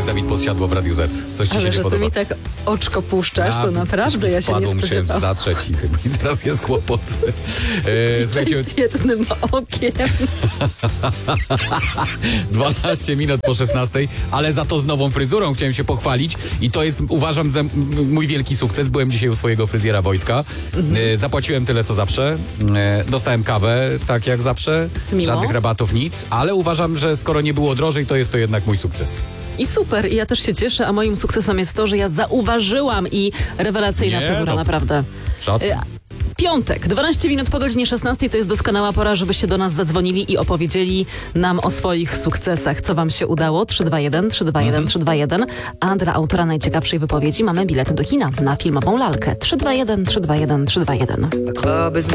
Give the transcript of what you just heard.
jest Dawid Podsiadło w Radiu Z. Coś ci Ale się nie że ty podoba? mi tak oczko puszczasz, to naprawdę ja się nie musiałem spodziewałam. zatrzeć i teraz jest kłopot. Słuchajcie, Z jednym okiem. 12 minut po 16, ale za to z nową fryzurą chciałem się pochwalić i to jest, uważam, za mój wielki sukces. Byłem dzisiaj u swojego fryzjera Wojtka. Zapłaciłem tyle, co zawsze. Dostałem kawę, tak jak zawsze. Miło. Żadnych rabatów, nic. Ale uważam, że skoro nie było drożej, to jest to jednak mój sukces. I super, i ja też się cieszę, a moim sukcesem jest to, że ja zauważyłam i rewelacyjna Nie, fryzura, no. naprawdę. Szacun. Piątek, 12 minut po godzinie 16 to jest doskonała pora, żebyście do nas zadzwonili i opowiedzieli nam o swoich sukcesach. Co wam się udało? 321 321 321. A dla autora najciekawszej wypowiedzi mamy bilety do kina na filmową lalkę. 321 321 321.